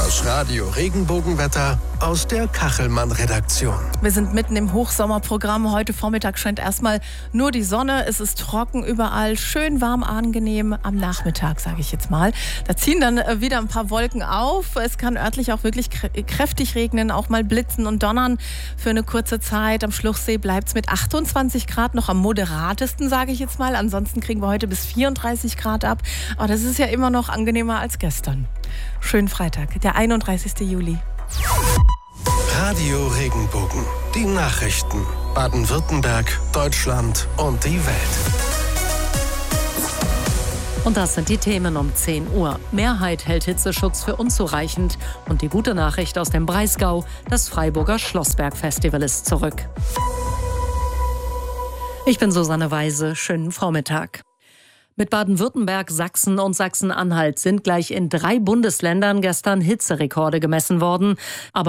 Das Radio Regenbogenwetter aus der Kachelmann-Redaktion. Wir sind mitten im Hochsommerprogramm. Heute Vormittag scheint erstmal nur die Sonne. Es ist trocken überall, schön warm, angenehm am Nachmittag, sage ich jetzt mal. Da ziehen dann wieder ein paar Wolken auf. Es kann örtlich auch wirklich kräftig regnen, auch mal blitzen und donnern für eine kurze Zeit. Am Schluchsee bleibt es mit 28 Grad noch am moderatesten, sage ich jetzt mal. Ansonsten kriegen wir heute bis 34 Grad ab. Aber das ist ja immer noch angenehmer als gestern. Schönen Freitag, der 31. Juli. Radio Regenbogen. Die Nachrichten. Baden-Württemberg, Deutschland und die Welt. Und das sind die Themen um 10 Uhr. Mehrheit hält Hitzeschutz für unzureichend. Und die gute Nachricht aus dem Breisgau: Das Freiburger Schlossberg-Festival ist zurück. Ich bin Susanne Weise. Schönen Vormittag. Mit Baden-Württemberg, Sachsen und Sachsen-Anhalt sind gleich in 3 Bundesländern gestern Hitzerekorde gemessen worden. Aber